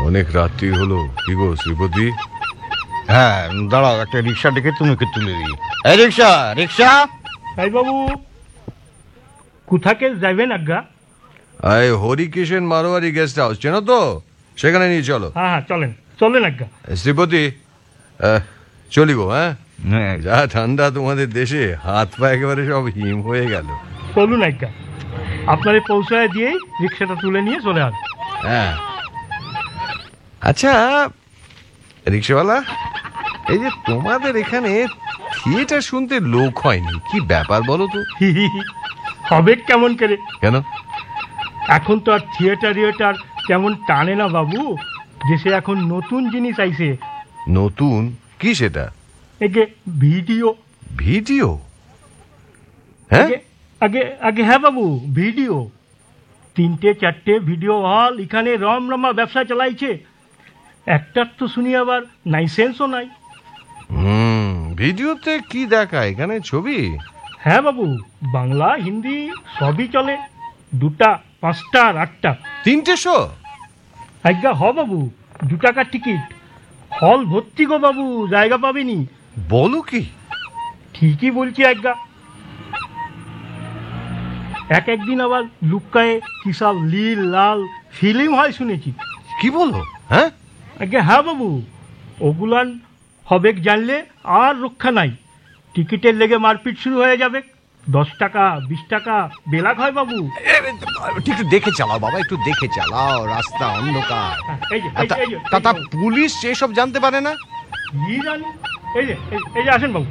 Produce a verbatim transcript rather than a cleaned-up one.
অনেক রাত্রি হলো। কি গো শ্রীপতি? হ্যাঁ দাঁড়াও, একটা রিক্সা ডেকে তুমিকে তুলে দিই। এই রিক্সা রিক্সা তাই বাবু কোথাকে যাবেন আজ্ঞা? আয় হরিকিষেন মারোয়ারি গেস্ট হাউস চেনো তো? সেখানে নিয়ে চলো। হ্যাঁ হ্যাঁ চলেন চলেন আজ্ঞা। শ্রীপতি আহ, চলি গো। হ্যাঁ, হ্যাঁ, যা ঠান্ডা তোমাদের দেশে, হাত পা একেবারে সব হিম হয়ে গেল। চলুন আজ্ঞা, আপনারে পৌঁছায় দিয়েই রিক্সাটা তুলে নিয়ে চলে আস। হ্যাঁ আচ্ছা রিক্সাওয়ালা, এই যে তোমাদের এখানে থিয়েটার শুনতে লোক হয়নি, কি ব্যাপার বলো তো? হবে কেমন করে? কেন? এখন তো আর থিয়েটার ইয়েটার কেমন টানে না বাবু। দেশে এখন নতুন জিনিস আইছে। নতুন কি সেটা? একে ভিডিও। ভিডিও? হ্যাঁ, আগে আগে আগে হ্যাঁ বাবু, ভিডিও। তিনটে চারটে ভিডিও হল এখানে রমরমা ব্যবসা চালাইছে। একটার তো শুনি আবার লাইসেন্সও নাই। হুম, ভিডিওতে কি দেখায় এখানে? ছবি? হ্যাঁ বাবু, বাংলা হিন্দি সবই চলে। দুটা পাঁচটা আর আটটা। তিনটে শো? আজ্ঞা হ বাবু, দু টাকার টিকিট। হল ভর্তি গো বাবু, জায়গা পাবেনি। বলো কি? ঠিকই বলছি আজ্ঞা। এক একদিন আবার লুক্কায়ে কি সব লীল লাল ফিল্ম হয় শুনেছি। কি বলো? হ্যাঁ, আজ্ঞা হ্যাঁ বাবু, ওগুলান হবে জানলে আর রক্ষা নাই। টিকিটের লেগে মারপিট শুরু হয়ে যাবে। দশ টাকা বিশ টাকা বেলাক হয় বাবু। একটু দেখে চালাও বাবা, একটু দেখে চালাও, রাস্তা অন্ধকার। এই যে এই যে, এই যে, তা এই তা যে, পুলিশ এসব জানতে পারে না? কি জানি? এই যে এই- এই যে আসেন বাবু,